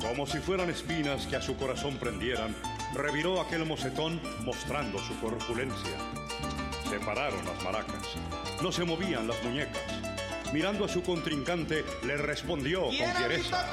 Como si fueran espinas que a su corazón prendieran, reviró aquel mocetón mostrando su corpulencia. Se pararon las maracas, no se movían las muñecas. Mirando a su contrincante, le respondió con fiereza.